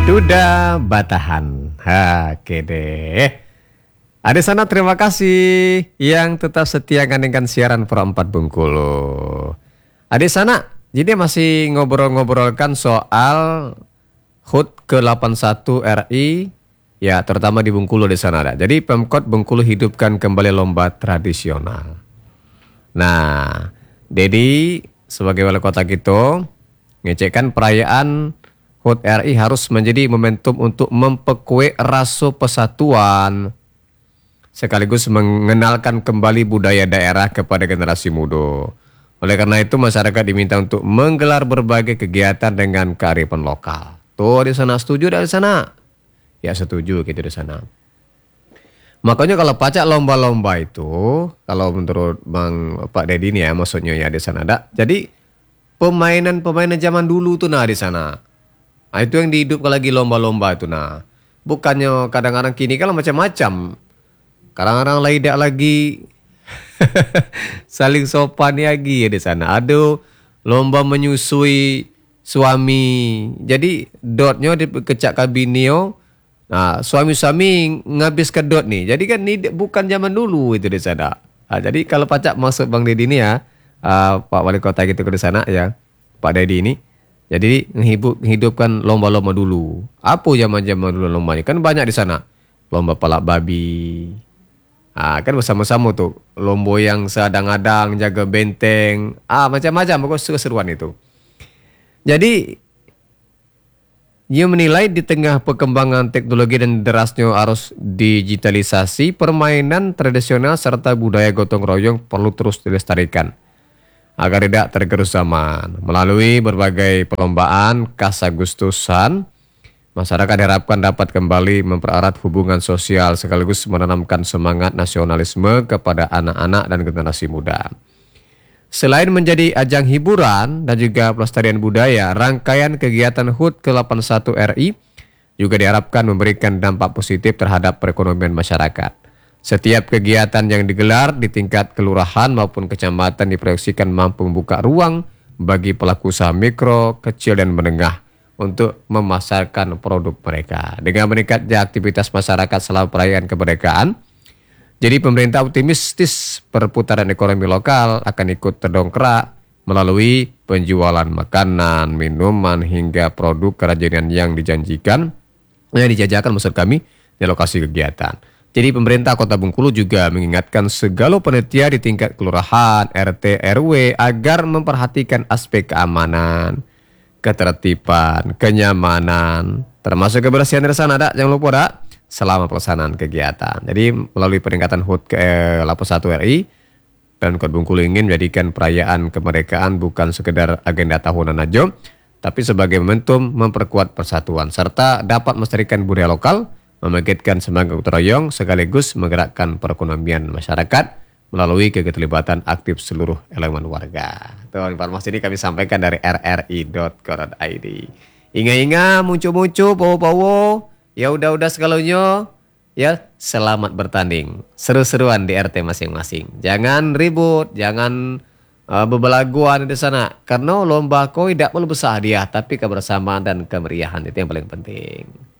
Duda Batahan. Oke deh. Ada sana terima kasih yang tetap setia dengan siaran Pro 4 Bengkulu. Ada sana, jadi masih ngobrol-ngobrolkan soal HUT ke-81 RI, ya terutama di Bengkulu di sana ada. Jadi Pemkot Bengkulu hidupkan kembali lomba tradisional. Nah, Dedi sebagai wali kota gitu ngecekkan perayaan HUT RI harus menjadi momentum untuk memperkuat rasa persatuan sekaligus mengenalkan kembali budaya daerah kepada generasi muda. Oleh karena itu masyarakat diminta untuk menggelar berbagai kegiatan dengan kearifan lokal. Tuh di sana setuju dari sana? Ya setuju gitu di sana. Makanya kalau pacak lomba-lomba itu, kalau menurut Bang Pak Dedi ini ya maksudnya ya di sana ada. Jadi pemainan-pemainan zaman dulu tuh nah di sana. Nah, itu yang dihidupkan lagi lomba-lomba itu nah. Bukannya kadang-kadang kini kan macam-macam. Kadang-kadang tidak lagi saling sopan lagi ya di sana. Ada lomba menyusui suami. Jadi dotnya dikecak kabinio. Nah, suami-suami ngabis ke dot nih. Jadi kan ini bukan zaman dulu itu di sana. Nah, jadi kalau pacak masuk Bang Dedi ini ya, Pak Wali Kota gitu ke di sana ya, Pak Dedi ini. Jadi menghidupkan lomba-lomba dulu. Apa zaman-zaman dulu lombanya? Kan banyak di sana. Lomba palak babi. Ah, kan bersama-sama tuh. Lomba yang seadang-adang, jaga benteng. Macam-macam. Pokoknya keseruan itu. Jadi, dia menilai di tengah perkembangan teknologi dan derasnya arus digitalisasi, permainan tradisional serta budaya gotong royong perlu terus dilestarikan agar tidak tergerus zaman. Melalui berbagai perlombaan khas Agustusan, masyarakat diharapkan dapat kembali mempererat hubungan sosial sekaligus menanamkan semangat nasionalisme kepada anak-anak dan generasi muda. Selain menjadi ajang hiburan dan juga pelestarian budaya, rangkaian kegiatan HUT ke-81 RI juga diharapkan memberikan dampak positif terhadap perekonomian masyarakat. Setiap kegiatan yang digelar di tingkat kelurahan maupun kecamatan diproyeksikan mampu membuka ruang bagi pelaku usaha mikro, kecil dan menengah untuk memasarkan produk mereka. Dengan meningkatnya aktivitas masyarakat selama perayaan kemerdekaan, jadi pemerintah optimistis perputaran ekonomi lokal akan ikut terdongkrak melalui penjualan makanan, minuman hingga produk kerajinan yang dijajakan maksud kami di lokasi kegiatan. Jadi pemerintah Kota Bengkulu juga mengingatkan segala panitia di tingkat kelurahan, RT, RW agar memperhatikan aspek keamanan, ketertiban, kenyamanan, termasuk kebersihan di sana ada, jangan lupa ada, selama pelaksanaan kegiatan. Jadi melalui peningkatan HUT ke-81 RI, dan Kota Bengkulu ingin menjadikan perayaan kemerdekaan bukan sekedar agenda tahunan aja, tapi sebagai momentum memperkuat persatuan serta dapat melestarikan budaya lokal, membangkitkan semangat gotong royong sekaligus menggerakkan perekonomian masyarakat melalui keterlibatan aktif seluruh elemen warga. Tuh, informasi ini kami sampaikan dari rri.co.id. Ingat-ingat muncul-muncul powo-powo, ya udah-udah segalanya, ya selamat bertanding. Seru-seruan di RT masing-masing. Jangan ribut, jangan bebelaguan di sana. Karena lomba koi tidak perlu besar hadiah, tapi kebersamaan dan kemeriahan itu yang paling penting.